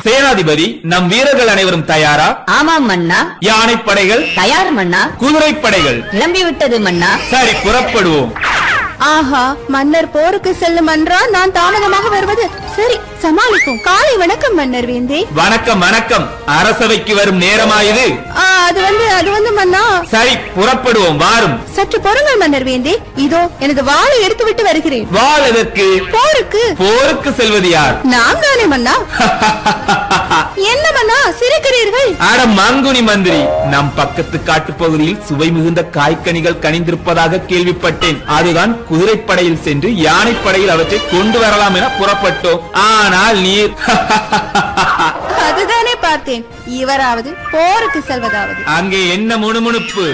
சேனாதிபதி, நம் வீரர்கள் அனைவரும் தயாரா? ஆமாம் மன்னா. யானைப்படைகள் தயார் மன்னா. குதிரைப்படைகள் கிளம்பிவிட்டது மன்னா. சரி, புறப்படுவோம். ஆஹா, மன்னர் போருக்கு செல்லும் என்றால் நான் தாமதமாக வருவது. சரி, சமாளிப்போம். காலை வணக்கம் மன்னர் வேந்தே. வணக்கம் வணக்கம். அரசவைக்கு வரும் நேரமாயுது. அது வந்து மன்னா. சரி, புறப்படுவோம், வாரும். சற்று பொறுங்கள் மன்னர் வேந்தே. இதோ எனது வாளை எடுத்துவிட்டு வருகிறேன். வாள் எதற்கு? போருக்கு. போருக்கு செல்வது யார்? நாம் தானே மன்னா. என்ன மன்னா சிரிக்கிறீர்கள்? அட மங்குனி மந்திரி, நம் பக்கத்து காட்டு பகுதியில் சுவை மிகுந்த காய்கனிகள் கனிந்திருப்பதாக கேள்விப்பட்டேன். அதுதான் குதிரைப்படையில் சென்று யானைப்படையில் அவற்றை கொண்டு வரலாம் என புறப்பட்டோம். ஆனால் நீர் அதுதானே பார்த்தேன். இவராவது போருக்கு செல்வதாவது. அங்கே என்ன முணுமுணுப்பு?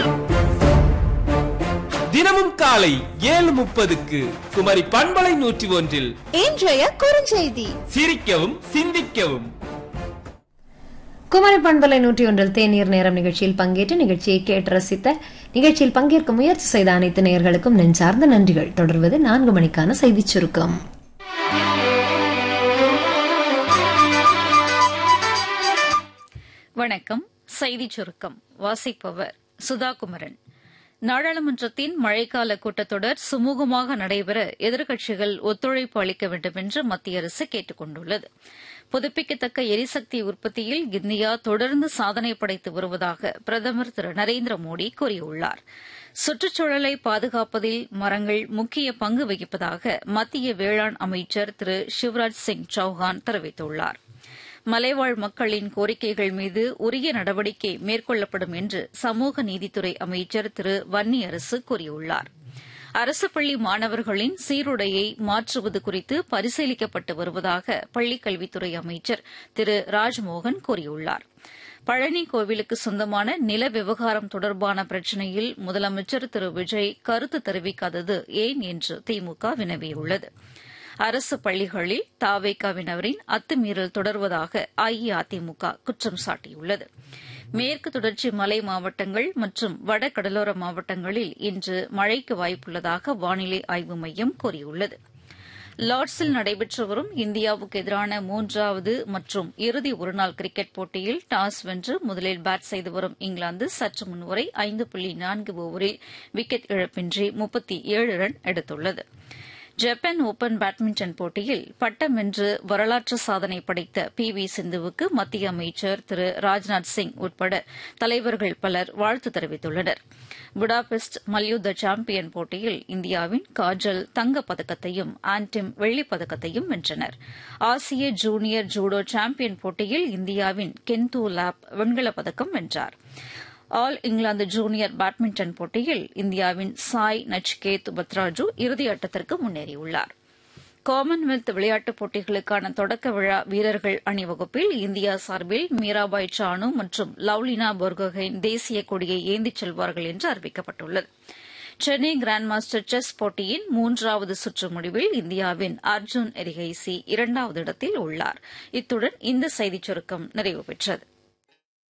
தினமும் காலை 7:30க்கு குமரி பண்பலை 101 இன்றைய குறுஞ்செய்தி. சிரிக்கவும் சிந்திக்கவும். குமரி பண்பலை 101 தேநீர் நேரம் நிகழ்ச்சியில் பங்கேற்று நிகழ்ச்சியை கேட்டு ரசித்த நிகழ்ச்சியில் பங்கேற்க முயற்சி செய்த அனைத்து நேயர்களுக்கும் நெஞ்சார்ந்த நன்றிகள். தொடர்வது 4 மணிக்கான செய்திச் சுருக்கம். வணக்கம். செய்திச் சுருக்கம் வாசிப்பவர் சுதாகுமரன். நாடாளுமன்றத்தின் மழைக்கால கூட்டத்தொடர் சுமூகமாக நடைபெற எதிர்க்கட்சிகள் ஒத்துழைப்பு அளிக்க வேண்டும் என்று மத்திய அரசு கேட்டுக் கொண்டுள்ளது. புதுப்பிக்கத்தக்க எரிசக்தி உற்பத்தியில் இந்தியா தொடர்ந்து சாதனை படைத்து வருவதாக பிரதமர் திரு நரேந்திர மோடி கூறியுள்ளார். சுற்றுச்சூழலை பாதுகாப்பதில் மரங்கள் முக்கிய பங்கு வகிப்பதாக மத்திய வேளாண் அமைச்சர் திரு சிவராஜ் சிங் சௌஹான் தெரிவித்துள்ளார். மலைவாழ் மக்களின் கோரிக்கைகள் மீது உரிய நடவடிக்கை மேற்கொள்ளப்படும் என்று சமூக நீதித்துறை அமைச்சர் திரு வன்னியரசு கூறியுள்ளார். அரசு பள்ளி மாணவர்களின் சீருடையை மாற்றுவது குறித்து பரிசீலிக்கப்பட்டு வருவதாக பள்ளிக்கல்வித்துறை அமைச்சர் திரு ராஜ்மோகன் கூறியுள்ளார். பழனி கோவிலுக்கு சொந்தமான நில விவகாரம் தொடர்பான பிரச்சினையில் முதலமைச்சர் திரு விஜய் கருத்து தெரிவிக்காதது ஏன் என்று திமுக வினவியுள்ளது. அரசு பள்ளிகளில் தவேகாவினரின் அத்துமீறல் தொடர்வதாக அஇஅதிமுக குற்றம் சாட்டியுள்ளது. மேற்கு தொடர்ச்சி மலை மாவட்டங்கள் மற்றும் வடகடலோர மாவட்டங்களில் இன்று மழைக்கு வாய்ப்புள்ளதாக வானிலை ஆய்வு மையம் கூறியுள்ளது. லார்ட்ஸில் நடைபெற்று வரும் இந்தியாவுக்கு எதிரான 3வது மற்றும் இறுதி ஒருநாள் கிரிக்கெட் போட்டியில் டாஸ் வென்று முதலில் பேட் செய்து வரும் இங்கிலாந்து சற்று முன்வரை 5.4 ஓவரில் விக்கெட் இழப்பின்றி 37 ரன் எடுத்துள்ளது. ஜப்பான் ஓபன் பேட்மிண்டன் போட்டியில் பட்டம் வென்று வரலாற்று சாதனை படைத்த பி.வி. சிந்துவுக்கு மத்திய அமைச்சர் திரு ராஜ்நாத் சிங் உட்பட தலைவர்கள் பலர் வாழ்த்து தெரிவித்துள்ளனர். புடாபெஸ்ட் மல்யுத்த சாம்பியன் போட்டியில் இந்தியாவின் காஜல் தங்கப்பதக்கத்தையும் ஆன்டிம் வெள்ளிப்பதக்கத்தையும் வென்றனர். ஆசிய ஜூனியர் ஜூடோ சாம்பியன் போட்டியில் இந்தியாவின் கென்து லாப் வெண்கலப் பதக்கம் வென்றார். ஆல் இங்கிலாந்து ஜூனியர் பேட்மிண்டன் போட்டியில் இந்தியாவின் சாய் நச்சிகேத் பத்ராஜு இறுதியாட்டத்திற்கு முன்னேறியுள்ளார். காமன்வெல்த் விளையாட்டுப் போட்டிகளுக்கான தொடக்க விழா வீரர்கள் அணிவகுப்பில் இந்தியா சார்பில் மீராபாய் சானு மற்றும் லவ்லினா போர்கோஹென் தேசிய கொடியை ஏந்திச் செல்வார்கள் என்று அறிவிக்கப்பட்டுள்ளது. சென்னை கிராண்ட் மாஸ்டர் செஸ் போட்டியின் 3வது சுற்று முடிவில் இந்தியாவின் அர்ஜுன் எரிகைசி 2வது இடத்தில் உள்ளார். இத்துடன் இந்த செய்திச் சுருக்கம் நிறைவு பெற்றது.